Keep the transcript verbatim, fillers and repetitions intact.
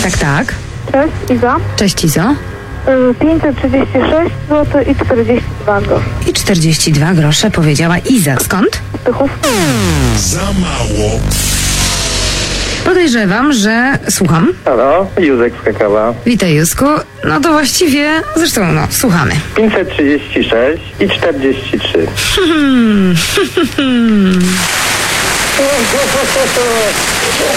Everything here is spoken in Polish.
Tak, tak. Cześć, Iza. Cześć, Izo. Y, pięćset trzydzieści sześć złotych i czterdzieści dwa grosze. I czterdzieści dwa grosze powiedziała Iza. Skąd? Tychów. Za mało. Podejrzewam, że... Słucham. Halo, Józek z Kakawa. Witaj, Józku. No to właściwie... Zresztą, no, słuchamy. pięćset trzydzieści sześć i czterdzieści trzy. Hmm.